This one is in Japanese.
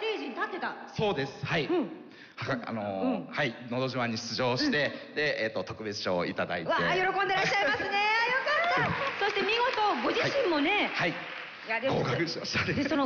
テージに立ってた。 そうです。はい。はい、のど自慢に出場して、で、特別賞をいただいて。 わあ、喜んでらっしゃいますね。よかった。そして見事、ご自身もね。 はい。合格しましたね。 で、その